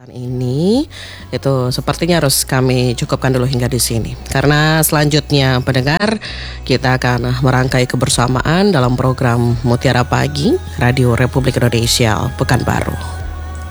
Ini itu sepertinya harus kami cukupkan dulu hingga di sini. Karena selanjutnya pendengar, kita akan merangkai kebersamaan dalam program Mutiara Pagi Radio Republik Indonesia Pekanbaru.